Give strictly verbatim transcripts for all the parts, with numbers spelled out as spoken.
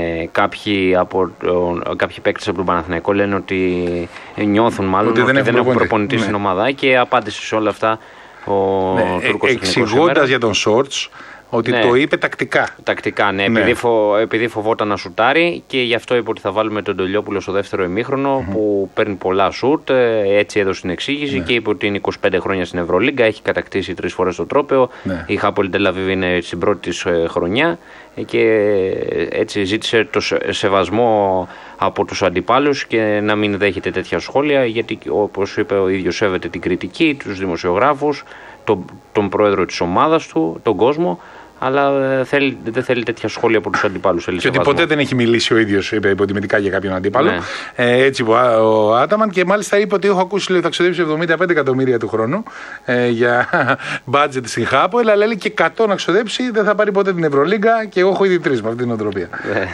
κάποιοι, από, κάποιοι παίκτες από τον Παναθηναϊκό λένε ότι νιώθουν μάλλον ότι, ότι δεν, δεν έχουν προπονητή ναι. στην ομάδα και απάντησε σε όλα αυτά ο ναι, Τούρκος τεχνικός. Εξηγώντας για τον Shorts ότι ναι. το είπε τακτικά. Τακτικά, ναι. ναι. Επειδή, φο, επειδή φοβόταν να σουτάρει και γι' αυτό είπε ότι θα βάλουμε τον Ντολιόπουλο στο δεύτερο ημίχρονο mm-hmm. που παίρνει πολλά σουτ. Έτσι έδωσε την εξήγηση ναι. και είπε ότι είναι είκοσι πέντε χρόνια στην Ευρωλίγκα, έχει κατακτήσει τρεις φορές το τρόπαιο. Ναι. Η Χάπολη Τελαβίβ είναι στην πρώτη της χρονιά και έτσι ζήτησε το σεβασμό από τους αντιπάλους και να μην δέχεται τέτοια σχόλια, γιατί όπως είπε ο ίδιος σέβεται την κριτική, τους δημοσιογράφους, τον, τον πρόεδρο της ομάδας του, τον κόσμο, αλλά θέλει, δεν θέλει τέτοια σχόλια από τους αντιπάλους. Και ότι ποτέ δεν έχει μιλήσει ο ίδιος υποτιμητικά για κάποιον αντίπαλο. Ναι. Ε, έτσι ο Άταμαν, και μάλιστα είπε ότι έχω ακούσει ότι θα ξοδέψει εβδομήντα πέντε εκατομμύρια του χρόνου ε, για budget στην Χάπο, αλλά λέει και εκατό να ξοδέψει, δεν θα πάρει ποτέ την Ευρωλίγκα και εγώ έχω ήδη τρεις με αυτή την οτροπία.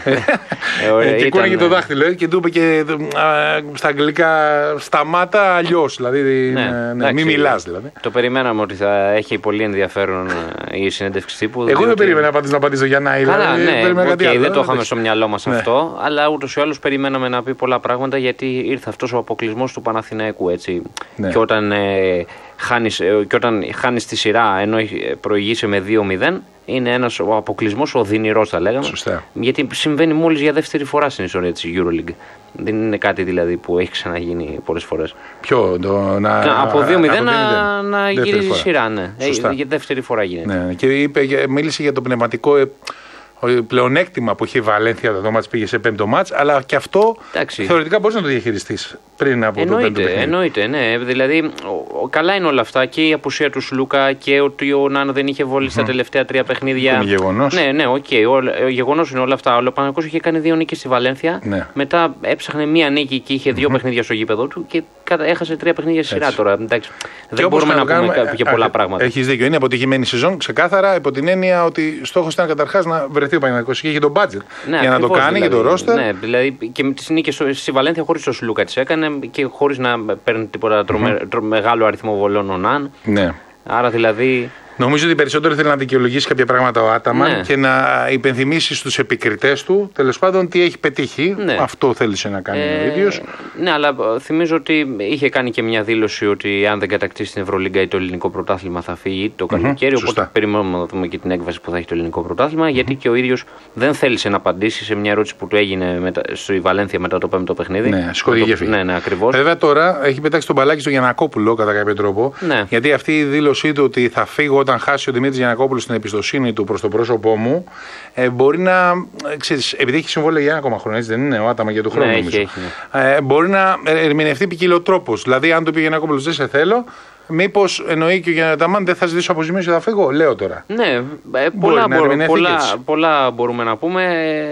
ε, και κούναγε το δάχτυλο και του είπε και α, στα αγγλικά σταμάτα αλλιώς, δηλαδή ναι, ναι, μην μιλάς δηλαδή. Το περιμέναμε ότι θα έχει πολύ ενδιαφέρον η συνέντευξη τύπου. Εγώ δεν περίμενα να απαντήσω για Νάιλ. Καλά, ναι, okay, δεν το είχαμε στο μυαλό μας ναι. αυτό, αλλά ούτως ή άλλως περιμέναμε να πει πολλά πράγματα, γιατί ήρθε αυτός ο αποκλεισμός του Παναθηναϊκού. Έτσι. Ναι. Και, όταν, ε, χάνεις, ε, και όταν χάνεις τη σειρά ενώ προηγείσαι με δύο μηδέν, είναι ένας ο αποκλεισμός οδυνηρός, θα λέγαμε. Σωστά. Γιατί συμβαίνει μόλις για δεύτερη φορά στην ιστορία της EuroLeague. Δεν είναι κάτι δηλαδή που έχει ξαναγίνει πολλές φορές. Ποιο, το, να, να, από δύο μηδέν να, να γυρίζει σειρά, ναι. Ε, για δεύτερη φορά γίνεται. Ναι, και είπε, μίλησε για το πνευματικό ε, πλεονέκτημα που είχε η Βαλένθια, το μάτς πήγε σε πέμπτο μάτς, αλλά και αυτό εντάξει. θεωρητικά μπορείς να το διαχειριστείς πριν από εννοείται, το πέμπτο παιχνίδι. Εννοείται, ναι. Δηλαδή, ο, ο, καλά είναι όλα αυτά, και η απουσία του Σλούκα και ότι ο Νάνο δεν είχε βόλει mm-hmm. στα τελευταία τρία παιχνίδια. Είναι γεγονός. Ναι, ναι, οκ. Okay. Ο, ο γεγονός είναι όλα αυτά. Ο Παναθηναϊκός είχε κάνει δύο νίκες στη Βαλένθια. Ναι. Μετά έψαχνε μία νίκη και είχε δύο mm-hmm. παιχνίδια στο γήπεδο του και έχασε τρία παιχνίδια σειρά έτσι. Τώρα. Εντάξει, δεν μπορούμε να πούμε και πολλά πράγματα. Έχεις δίκιο. Είναι αποτυχημένη σεζόν ξεκάθαρα, υπό την έννοια ότι στόχος ήταν καταρχάς να βρεθεί ο Παναθηναϊκός και είχε το budget ναι, για να το κάνει δηλαδή, και το roster. Ναι, δηλαδή και με τις νίκες στη Βαλένθια χωρίς το Σλούκα τις έκανε και χωρίς να παίρνει τίποτα τρομε, mm-hmm. τρο, μεγάλο αριθμό βολών ο Ναν. Ναι. Άρα δηλαδή. Νομίζω ότι περισσότερο θέλει να δικαιολογήσει κάποια πράγματα ο Άταμαν ναι. και να υπενθυμίσει στους επικριτές του τέλος πάντων τι έχει πετύχει. Ναι. Αυτό θέλησε να κάνει ε, ο ίδιος. Ναι, αλλά θυμίζω ότι είχε κάνει και μια δήλωση ότι αν δεν κατακτήσει την Ευρωλίγκα ή το ελληνικό πρωτάθλημα θα φύγει το καλοκαίρι. Mm-hmm. Οπότε περιμένουμε να δούμε και την έκβαση που θα έχει το ελληνικό πρωτάθλημα. Mm-hmm. Γιατί και ο ίδιος δεν θέλησε να απαντήσει σε μια ερώτηση που του έγινε μετα... στη Βαλένθια μετά το πέμπτο παιχνίδι. Ναι, σηκώθηκε το... ναι, ναι, ακριβώς. Βέβαια τώρα έχει πετάξει τον μπαλάκι στο Γιαννακόπουλο κατά κάποιο τρόπο. Ναι. Γιατί αυτή η δήλωσή του ότι θα φύγω όταν χάσει ο Δημήτρης Γιαννακόπουλος στην εμπιστοσύνη του προς το πρόσωπό μου, ε, μπορεί να. Ξέρεις, επειδή έχει συμβόλαιο για ένα ακόμα χρόνο, έτσι δεν είναι ο Άταμα για του χρόνου. Ναι, έχει, έχει, ναι. ε, μπορεί να ερμηνευτεί ποικιλοτρόπως. Δηλαδή, αν του πει ο Γιαννακόπουλος δεν σε θέλω, μήπως εννοεί και ο Αταμάν δεν θα ζητήσω αποζημίωση και θα φύγω, λέω τώρα. Ναι, ε, πολλά, μπορούμε, πολλά, πολλά μπορούμε να πούμε,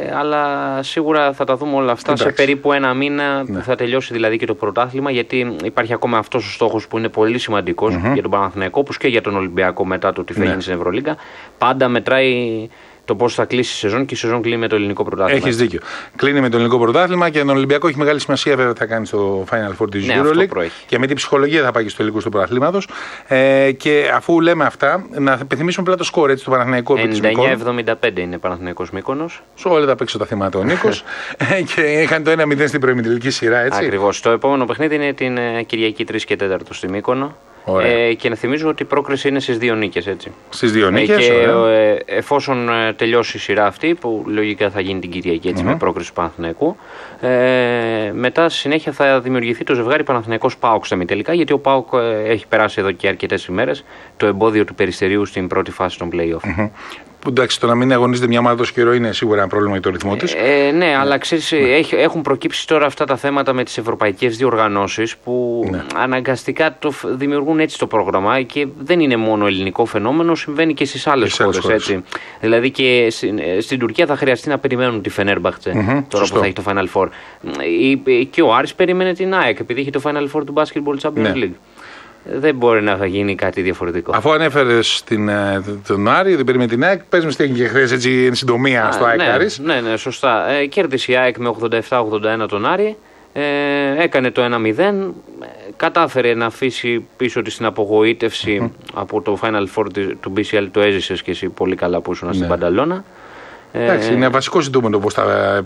αλλά σίγουρα θα τα δούμε όλα αυτά. Εντάξει. Σε περίπου ένα μήνα ναι. θα τελειώσει δηλαδή και το πρωτάθλημα, γιατί υπάρχει ακόμα αυτός ο στόχος που είναι πολύ σημαντικός mm-hmm. για τον Παναθηναϊκό, όπως και για τον Ολυμπιακό μετά το τι θα ναι. γίνει στην Ευρωλίγκα. Πάντα μετράει το πώς θα κλείσει η σεζόν, και η σεζόν κλείνει με το ελληνικό πρωτάθλημα. Έχεις δίκιο. Κλείνει με το ελληνικό πρωτάθλημα και τον Ολυμπιακό έχει μεγάλη σημασία βέβαια θα κάνει στο Final Four της ναι, EuroLeague. Και με την ψυχολογία θα πάει και στο τελικό του πρωταθλήματος. Ε, και αφού λέμε αυτά, να επιθυμίσουμε πλέον το σκορ έτσι του Παναθηναϊκού. ενενήντα εννιά εβδομήντα πέντε είναι Παναθηναϊκός Μύκονος. Σε όλα τα παίξω τα θυμάται ο Νίκος. Και είχαν το ένα μηδέν στην προημιτελική σειρά, έτσι. Ακριβώς. Το επόμενο παιχνίδι είναι την Κυριακή τρεις και τέσσερα στη Μύκονο. Ε, και να θυμίζω ότι η πρόκριση είναι στις δύο νίκες, έτσι. Στις δύο νίκες. Ε, και ε, εφόσον τελειώσει η σειρά αυτή, που λογικά θα γίνει την Κυριακή έτσι, mm-hmm. με πρόκριση του Παναθηναϊκού, ε, μετά συνέχεια θα δημιουργηθεί το ζευγάρι Παναθηναϊκός ΠΑΟΚ στα τελικά, γιατί ο ΠΑΟΚ ε, έχει περάσει εδώ και αρκετές ημέρες το εμπόδιο του Περιστερίου στην πρώτη φάση των play-off. Mm-hmm. Που εντάξει, το να μην αγωνίζεται μια ομάδα τόσο καιρό είναι σίγουρα ένα πρόβλημα για το ρυθμό της. Ε, ναι, αλλά ξέρεις, ναι. έχουν προκύψει τώρα αυτά τα θέματα με τις ευρωπαϊκές διοργανώσεις που ναι. αναγκαστικά το δημιουργούν έτσι το πρόγραμμα, και δεν είναι μόνο ελληνικό φαινόμενο, συμβαίνει και στις άλλες χώρες. Έτσι. Δηλαδή και στην, στην Τουρκία θα χρειαστεί να περιμένουν τη Φενέρμπαχτσε mm-hmm, τώρα σωστό. Που θα έχει το Final Four. Και ο Άρης περίμενε την ΑΕΚ επειδή έχει το Final Four του Basketball Champions ναι. League. Δεν μπορεί να θα γίνει κάτι διαφορετικό. Αφού ανέφερες τον Άρη, δεν περίμενε την ΑΕΚ, πες μας τι έγινε και χθες έτσι εν συντομία Α, στο ΑΕΚ ναι, Άρης. Ναι, ναι, σωστά. Ε, κέρδισε η ΑΕΚ με ογδόντα επτά ογδόντα ένα τον Άρη, ε, έκανε το ένα μηδέν, κατάφερε να αφήσει πίσω της την απογοήτευση mm-hmm. από το Final Four του μπι σι ελ, το έζησες και εσύ πολύ καλά που ήσουν ναι. στην Πανταλώνα. Εντάξει, είναι βασικό ζητούμενο πώς θα